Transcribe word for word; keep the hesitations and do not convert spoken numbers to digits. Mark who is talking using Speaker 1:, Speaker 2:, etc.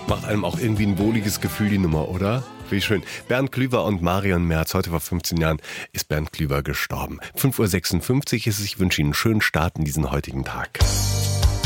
Speaker 1: Macht einem auch irgendwie ein wohliges Gefühl, die Nummer, oder? Wie schön. Bernd Klüver und Marion Merz. Heute vor fünfzehn Jahren ist Bernd Klüver gestorben. fünf Uhr sechsundfünfzig ist es. Ich wünsche Ihnen einen schönen Start in diesen heutigen Tag.